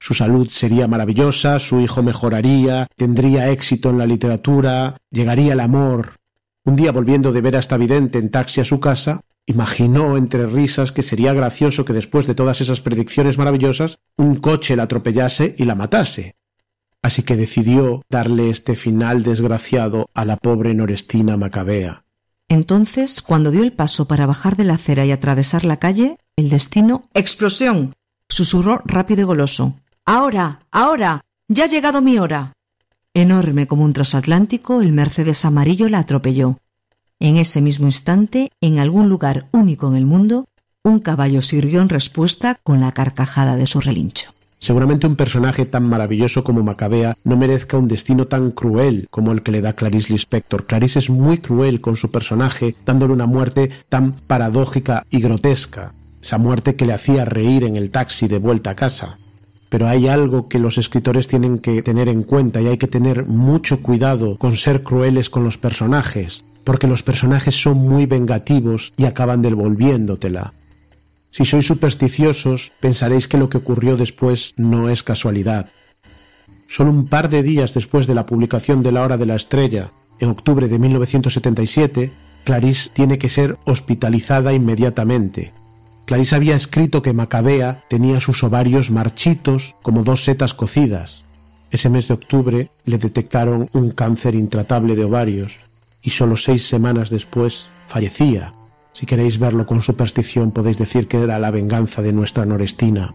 Su salud sería maravillosa, su hijo mejoraría, tendría éxito en la literatura, llegaría el amor. Un día, volviendo de ver a esta vidente en taxi a su casa, imaginó entre risas que sería gracioso que después de todas esas predicciones maravillosas, un coche la atropellase y la matase. Así que decidió darle este final desgraciado a la pobre Norestina Macabea. Entonces, cuando dio el paso para bajar de la acera y atravesar la calle, el destino... ¡Explosión! Susurró rápido y goloso. ¡Ahora! ¡Ahora! ¡Ya ha llegado mi hora! Enorme como un transatlántico, el Mercedes amarillo la atropelló. En ese mismo instante, en algún lugar único en el mundo, un caballo sirvió en respuesta con la carcajada de su relincho. Seguramente un personaje tan maravilloso como Macabea no merezca un destino tan cruel como el que le da Clarice Lispector. Clarice es muy cruel con su personaje, dándole una muerte tan paradójica y grotesca. Esa muerte que le hacía reír en el taxi de vuelta a casa. Pero hay algo que los escritores tienen que tener en cuenta y hay que tener mucho cuidado con ser crueles con los personajes, porque los personajes son muy vengativos y acaban devolviéndotela. Si sois supersticiosos, pensaréis que lo que ocurrió después no es casualidad. Solo un par de días después de la publicación de La Hora de la Estrella, en octubre de 1977, Clarice tiene que ser hospitalizada inmediatamente. Clarice había escrito que Macabea tenía sus ovarios marchitos como 2 setas cocidas. Ese mes de octubre le detectaron un cáncer intratable de ovarios y solo 6 semanas después fallecía. Si queréis verlo con superstición, podéis decir que era la venganza de nuestra Norestina.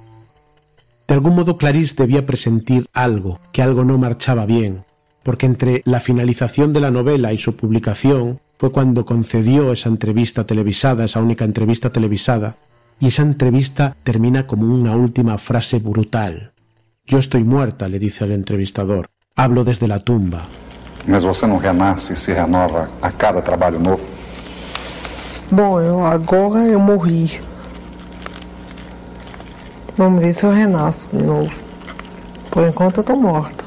De algún modo Clarice debía presentir algo, que algo no marchaba bien, porque entre la finalización de la novela y su publicación fue cuando concedió esa entrevista televisada, esa única entrevista televisada, y esa entrevista termina como una última frase brutal. Yo estoy muerta, le dice al entrevistador. Hablo desde la tumba. Mas você não renasce e se renova a cada trabalho novo? Bom, agora eu morri. Vamos ver se eu renasço de novo. Por enquanto eu tô morta.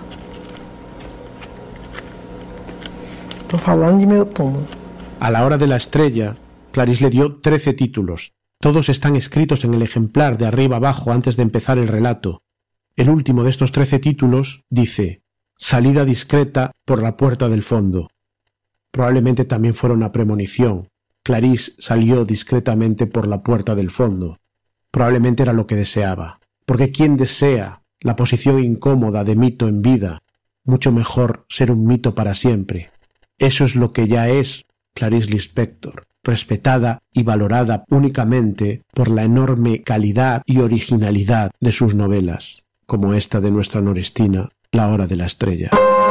Tô falando de meu túmulo. A La Hora de la Estrella, Clarice le dio 13 títulos. Todos están escritos en el ejemplar de arriba abajo antes de empezar el relato. El último de estos 13 títulos dice: Salida discreta por la puerta del fondo. Probablemente también fuera una premonición. Clarice salió discretamente por la puerta del fondo. Probablemente era lo que deseaba. Porque ¿quién desea la posición incómoda de mito en vida? Mucho mejor ser un mito para siempre. Eso es lo que ya es Clarice Lispector, respetada y valorada únicamente por la enorme calidad y originalidad de sus novelas, como esta de nuestra Norestina, La Hora de la Estrella.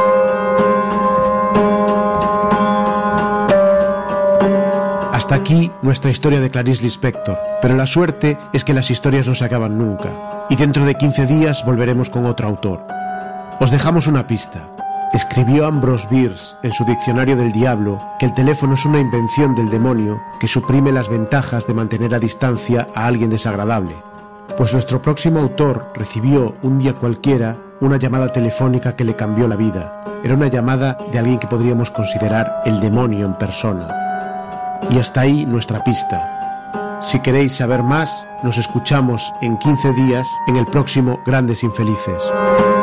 Hasta aquí nuestra historia de Clarice Lispector, pero la suerte es que las historias no se acaban nunca, y dentro de 15 días volveremos con otro autor. Os dejamos una pista. Escribió Ambrose Bierce en su Diccionario del Diablo que el teléfono es una invención del demonio que suprime las ventajas de mantener a distancia a alguien desagradable. Pues nuestro próximo autor recibió un día cualquiera una llamada telefónica que le cambió la vida. Era una llamada de alguien que podríamos considerar el demonio en persona. Y hasta ahí nuestra pista. Si queréis saber más, nos escuchamos en 15 días en el próximo Grandes Infelices.